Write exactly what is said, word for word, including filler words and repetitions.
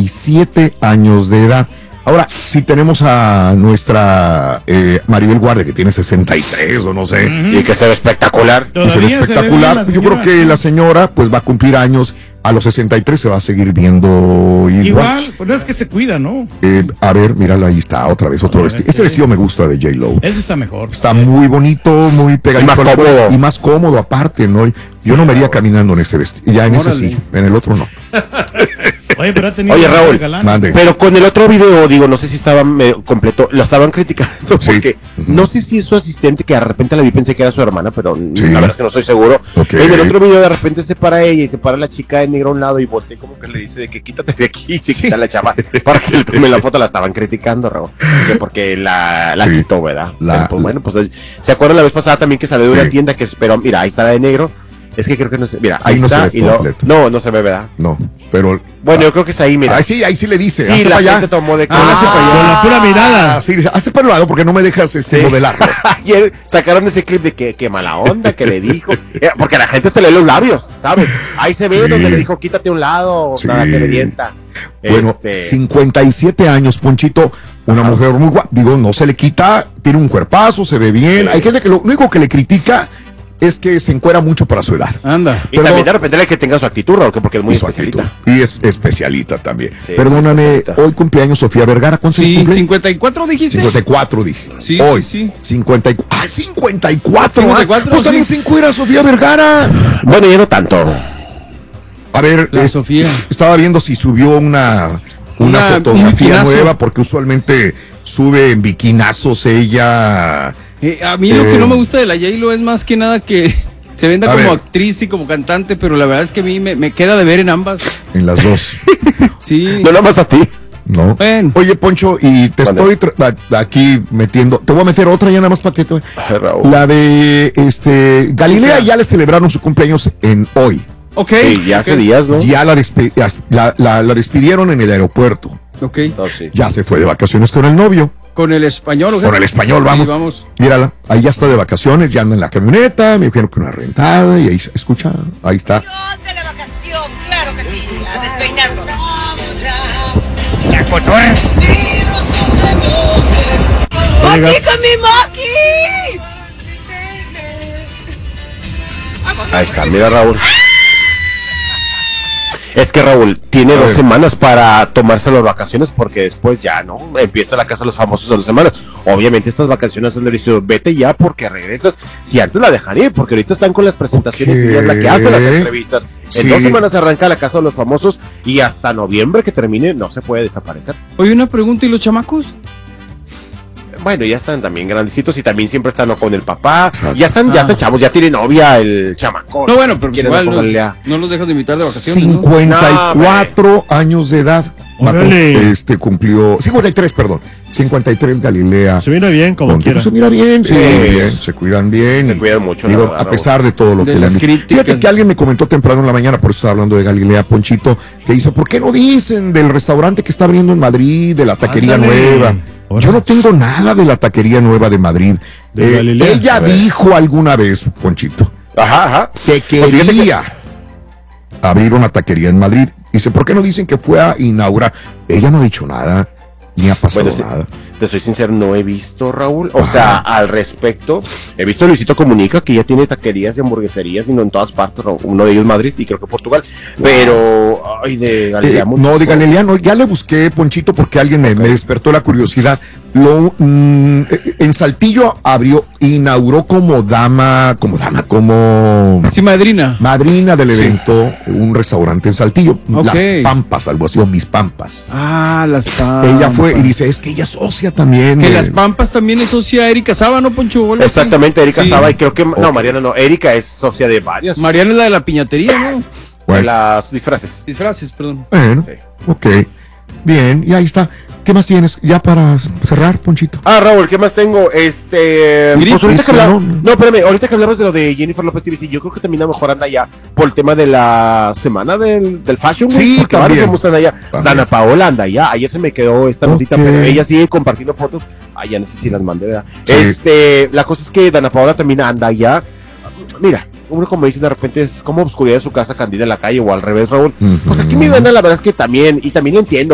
y siete años de edad. Ahora, si tenemos a nuestra eh, Maribel Guardia, que tiene sesenta y tres o no sé. Uh-huh. Y que se ve espectacular. Y se ve espectacular. Yo creo que la señora pues va a cumplir años. A los sesenta y tres se va a seguir viendo igual. Igual, pues no es que se cuida, ¿no? Eh, a ver, mírala, ahí está, otra vez, otro vestido. Ese vestido me gusta de J-Lo. Ese está mejor. Está muy bonito, muy pegadito. Y más cómodo. Y más cómodo aparte, ¿no? Yo no me iría caminando en ese vestido. Ya en ese sí, en el otro no. Oye, pero ha tenido Oye, Raúl, mande. Pero con el otro video, digo, no sé si estaba medio completo, lo estaban criticando Sí. porque no sé si es su asistente, que de repente la vi, pensé que era su hermana, pero Sí. la verdad es que no estoy seguro. Ok. En el otro video de repente se para ella y se para la chica de negro a un lado y voltea como que le dice de que quítate de aquí y se Sí. quita la chava para que le tome la foto. La estaban criticando, Raúl, que porque la, la Sí. quitó, ¿verdad? La- Pero, pues, bueno, pues se acuerdan la vez pasada también que salió de Sí. una tienda que pero mira, ahí está la de negro. Es que creo que no se, mira, ahí, Ahí no está se ve y lo- completo. no, no se ve, ¿verdad? No, pero. Bueno, ah, yo creo que es ahí, mira. Ahí sí, ahí sí le dice. Sí, hazte la para gente allá. tomó de Ah, hace para allá. con la pura mirada. Ah, sí, dice, hazte para el lado porque no me dejas este, Sí. modelarlo. Ayer sacaron ese clip de que, que mala onda, que le dijo. Eh, porque la gente se lee los labios, ¿sabes? Ahí se ve Sí. donde le dijo, quítate a un lado, Sí. nada que revienta. Bueno, Este, cincuenta y siete años, Ponchito, una mujer muy guapa, digo, no se le quita, tiene un cuerpazo, se ve bien. Sí. Hay gente que lo único que le critica es que se encuera mucho para su edad. Anda. y perdón. también de repente le que tenga su actitud, Raúl, que porque es muy Y su especialita. actitud. Y es especialita también. Sí, Perdóname, especialita. hoy cumpleaños Sofía Vergara, ¿cuántos años Sí, cumple? cincuenta y cuatro dijiste. cincuenta y cuatro dije. Sí, hoy. sí, sí. cincuenta y cuatro. Ah, cincuenta y cuatro. cincuenta y cuatro, Pues sí. también se encuera Sofía Vergara. Bueno, ya no tanto. A ver, La es- Sofía. estaba viendo si subió una, una, Una- un fotografía bikinazo. nueva, porque usualmente sube en biquinazos ella. Eh, a mí lo Eh, que no me gusta de la J-Lo es más que nada que se venda A como ver. actriz y como cantante, pero la verdad es que a mí me, me queda de ver en ambas. En las dos. Sí. No nada más a ti. ¿No? Bueno. Oye, Poncho, y te Vale. estoy tra- a- aquí metiendo. Te voy a meter otra ya nada más para que te. Ay, Raúl. La de este Galilea O sea. ya le celebraron su cumpleaños en hoy. Ok. Sí, ya hace ok. días, ¿no? Ya la, despe- ya- la, la- la despidieron en el aeropuerto. Ok. No, sí. Ya se fue de vacaciones con el novio. Con el español, ¿o qué? Con el español, vamos. Sí, vamos. Mírala, ahí ya está de vacaciones, ya anda en la camioneta, me dijeron que una rentada y ahí se escucha, ahí está. de la vacación, claro que sí, a despeinarnos. La cotorra. ¡Maki con mi Maki! Ahí está, mira, Raúl. Es que Raúl tiene A dos ver. semanas para tomarse las vacaciones porque después ya, ¿no? Empieza la casa de los famosos de dos semanas. Obviamente estas vacaciones son del estudio. Vete ya porque regresas. Si antes la dejan ir, porque ahorita están con las presentaciones y ella es la que hace las Ok. entrevistas. En Sí. dos semanas arranca la casa de los famosos y hasta noviembre que termine no se puede desaparecer. Oye, una pregunta, ¿y los chamacos? Bueno, ya están también grandecitos y también siempre están ¿no? con el papá. Exacto. Ya están, ya Ah. están chavos, ya tiene novia el chamaco. No, bueno, pero pues Quieren, igual no, no, pónganle a- no los dejas de invitar de vacaciones, ¿no? cincuenta y cuatro años de edad. Va a cum- Órale. Este cumplió, cincuenta y tres, perdón. cincuenta y tres Galilea. Se mira bien como Ponte, quiera. Se mira bien, sí, Sí. se mira bien, se cuidan bien. Se y, cuidan mucho, la Digo, verdad, a pesar de todo lo De que le las han dicho. críticas. Fíjate que alguien me comentó temprano en la mañana, por eso estaba hablando de Galilea, Ponchito, que dice, ¿por qué no dicen del restaurante que está abriendo en Madrid, de la taquería Ándale. nueva? Ahora. Yo no tengo nada de la taquería nueva de Madrid. De Eh, Galilea. ella A ver. dijo alguna vez, Ponchito, Ajá, ajá. que Pues fíjate que- quería abrir una taquería en Madrid. Dice, ¿por qué no dicen que fue a inaugurar? Ella no ha dicho nada, ni ha pasado Bueno, sí. nada. Te soy sincero, no he visto, Raúl. O Ajá. sea, al respecto, he visto a Luisito Comunica que ya tiene taquerías y hamburgueserías, y no en todas partes, Raúl. Uno de ellos Madrid y creo que Portugal. Pero, ay, de Galilea. Eh, muy no, de poco. Galilea no, ya le busqué, Ponchito, porque alguien me, me despertó la curiosidad. Lo, mm, eh, en Saltillo abrió, inauguró como dama, como dama, como Sí, madrina. madrina del Sí. evento, un restaurante en Saltillo, Ok. Las Pampas, algo así, o Mis Pampas. Ah, las pampas. Ella fue y dice, es que ella es socia también. Que de- las pampas también es socia Erika Saba, ¿no, Poncho? O algo así. Exactamente, Erika Sí. Saba y creo que. No, Ok. Mariana no. Erika es socia de varias. Mariana es la de la piñatería, ¿no? de Bueno, las disfraces. Disfraces, perdón. bueno, Sí. ok, bien, y ahí está. ¿Qué más tienes ya para cerrar, Ponchito? Ah, Raúl, ¿qué más tengo? Este. Grip, Pues ahorita dice, que hablaba- no, no. no, espérame, ahorita que hablabas de lo de Jennifer López T V C, yo creo que también a lo mejor anda ya por el tema de la semana del, del fashion. Week, Sí, porque varios también. famosos andan allá. También. Dana Paola anda allá. Ayer se me quedó esta notita, Ok. pero ella sigue compartiendo fotos. Ah, ya no sé si las mandé, ¿verdad? Sí. Este, la cosa es que Dana Paola también anda allá. Mira, uno como dicen de repente es como obscuridad de su casa, candida en la calle o al revés, Raúl. Pues aquí mi Dana la verdad es que también, y también lo entiendo.